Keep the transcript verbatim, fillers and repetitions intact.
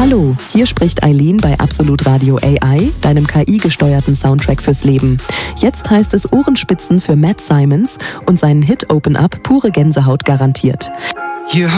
Hallo, hier spricht Eileen bei Absolut Radio A I, deinem K I-gesteuerten Soundtrack fürs Leben. Jetzt heißt es Ohrenspitzen für Matt Simons und seinen Hit Open Up pure Gänsehaut garantiert. You